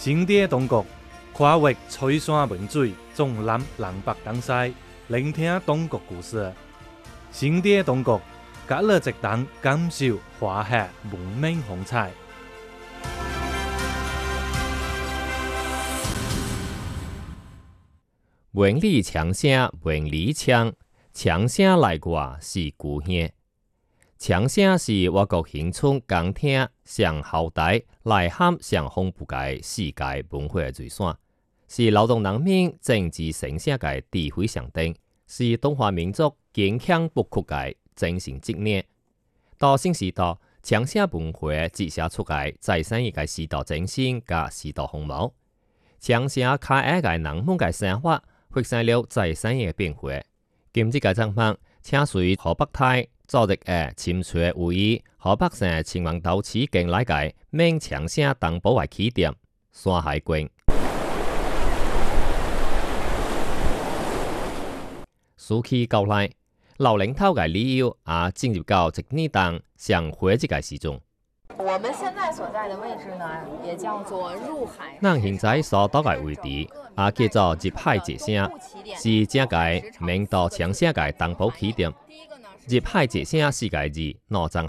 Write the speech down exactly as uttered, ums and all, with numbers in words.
新地中国跨越吹山文水，纵览南北东西，聆听中国故事。新地中国，隔了一档感受华夏文明风采。 文理强声，文理强，强声来外是故乡。强声是我国乡村讲听上后代内涵上丰富嘅世界文化的遗产，是劳动人民政治生产嘅智慧象征，是中华民族坚强不屈嘅精神执念。到新时代，强声文化折射出嘅再生嘅时代精神甲时代风貌，强声开爱嘅人们嘅生活发生了再生嘅变化。今日嘅节目，请随河北台昨日嘅深陲位于河北省秦皇岛市境内嘅闽强声东部嘅起点山海关。暑期到来，老领头嘅旅游也进入到一年当上火这个时钟。 我们现在所在的位置呢，也叫做入海。 咱现在所到嘅位置，也叫做入海界声，是正界闽道强声嘅东部起点。入海界声是界字，脑中